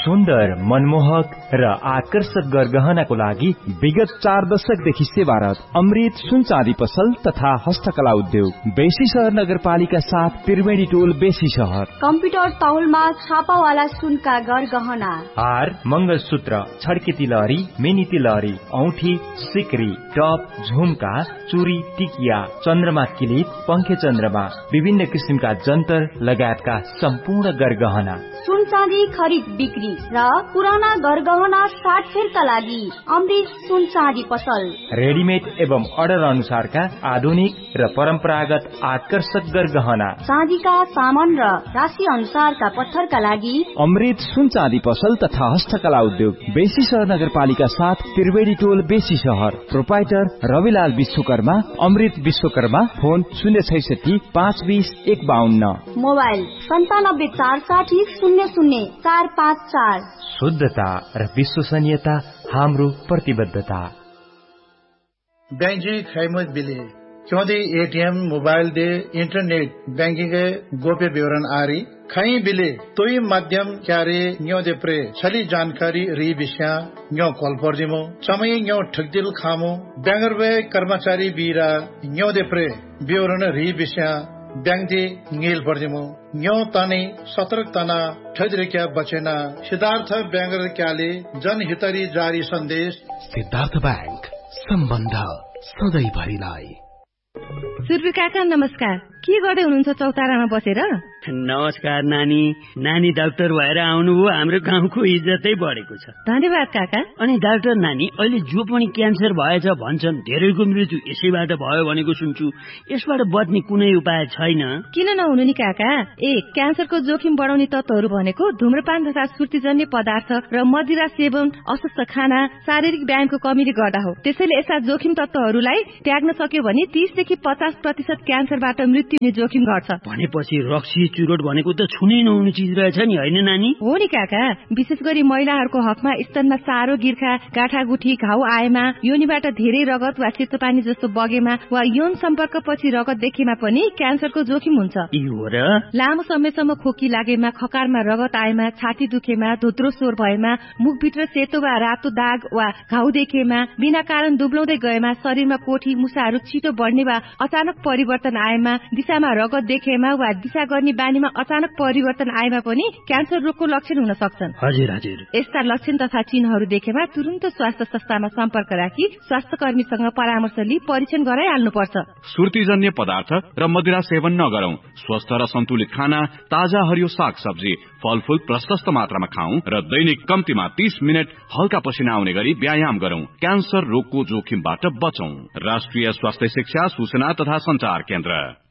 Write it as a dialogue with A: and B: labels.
A: सुन्दर, मनमोहक र आकर्षक गरगहनाको लागि
B: विगत 4 दशकदेखि सेवारत अमृत सुन चाँदी पसल तथा हस्तकला उद्योग, बेसी शहर नगरपालिका 7, त्रिवेणी टोल, बेसी शहर।
C: कम्प्युटर तौलमा छापावाला सुनका गरगहना,
A: हार, मंगलसूत्र, छड्के तिलहरी, मिनी तिलहरी, औठी, सिक्री, टप, झुम्का, चुरी, टिकिया, चन्द्रमा किलिप, पंखे चन्द्रमा, विभिन्न किसिमका जन्तर लगायतका सम्पूर्ण गरगहना।
C: सुन चाँदी खरिद बिक्री र पुराना गरगहना साटफेरका लागि अमृत सुन चाँदी पसल।
A: रेडिमेड एवं अर्डर अनुसारका आधुनिक र परम्परागत आकर्षक गरगहना,
C: चाँदीका सामान र राशि अनुसारका पत्थरका लागि
B: अमृत सुन चाँदी पसल तथा हस्तकला उद्योग, बेसी शहर नगरपालिका 7, त्रिवेणी टोल, बेसी शहर। प्रोपाइटर रविलाल विश्वकर्मा, अमृत विश्वकर्मा। फोन 066 520 152।
C: मोबाइल 97 460 00 454।
A: शुद्धता र विश्वसनीयता हाम्रो प्रतिबद्धता।
D: बैंक जी खैमत बिले क्योंकि ATM mobile they internet banking गोप्य विवरण आरी खई बिले तोई माध्यम क्यारे न्यो दे प्रे छली जानकारी री विषय न्यो कॉल पर जिमो समय न्यो ठगदिल खामो बैंगर वे कर्मचारी बीरा न्यो दे प्रे विवरण री विषय बैंक दे नील पर जिमो न्यो ताने सतर्क तना ठजरिक्या बचेना। सिद्धार्थ बैंगर क्याले जनहितरी जारी सन्देश।
E: सिद्धार्थ बैंक, सम्बन्ध सधैँ भरिलाई।
F: सुरु काका नमस्कार, के गर्दै हुनुहुन्छ चौतारामा बसेर?
G: नमस्कार नानी। नानी डाक्टर भएर आउनुभयो, हाम्रो गाउँको इज्जतै बढेको छ।
F: धन्यवाद काका।
G: अनि डाक्टर नानी, अहिले जो पनि क्यान्सर भएछ भन्छन्, धेरैको मृत्यु यसैबाट भयो भनेको सुन्छु। यसबाट बच्ने कुनै उपाय छैन?
F: किन नहुनु नि काका। क्यान्सरको जोखिम बढाउने तत्वहरू भनेको धूम्रपान तथा स्फूर्तिजन्य पदार्थ र मदिरा सेवन, अस्वस्थ खाना, शारीरिक व्यायामको कमीले गर्दा हो। त्यसैले यस्ता जोखिम तत्वहरूलाई त्याग्न सक्यो भने 30 देखि 50% क्यान्सरबाट मृत्यु हुने जोखिम घट्छ।
G: भनेपछि रक्सी चुरोट भनेको त छुनै नहुने चिज रहेछ नि, होइन नानी?
F: हो नि काका। विशेष गरी महिलाहरूको हकमा स्तनमा सारो, गिर्खा, गाँठागुठी, घाउ आएमा, योनिबाट धेरै रगत वा सेतो पानी जस्तो बगेमा वा यौन सम्पर्कपछि रगत देखेमा पनि क्यान्सरको जोखिम हुन्छ।
G: यो र
F: लामो समयसम्म खोकी लागेमा, खकारमा रगत आएमा, छाती दुखेमा, धोत्रो स्वर भएमा, मुखभित्र सेतो वा रातो दाग वा घाउ देखेमा, बिना कारण दुब्लाउँदै गएमा, शरीरमा कोठी मुसाहरू छिटो बढ्ने वा अचानक परिवर्तन आएमा, दिशामा रगत देखेमा वा दिशा गर्ने बानीमा अचानक परिवर्तन आएमा पनि क्यान्सर रोगको लक्षण हुन सक्छन्।
G: हजुर हजुर।
F: यस्ता लक्षण तथा चिन्हहरू देखेमा तुरन्त स्वास्थ्य संस्थामा सम्पर्क राखी स्वास्थ्य कर्मीसँग परामर्श लिई परीक्षण गराइहाल्नुपर्छ।
H: सुर्तीजन्य पदार्थ र मदिरा सेवन नगरौं। स्वस्थ र सन्तुलित खाना, ताजा हरियो साग सब्जी, फलफूल प्रशस्त मात्रामा खाऊ र दैनिक कम्तीमा 30 मिनट हल्का पसिना आउने गरी व्यायाम गरौं। क्यान्सर रोगको जोखिमबाट बचौं। राष्ट्रिय स्वास्थ्य शिक्षा, सूचना तथा संचार केन्द्र।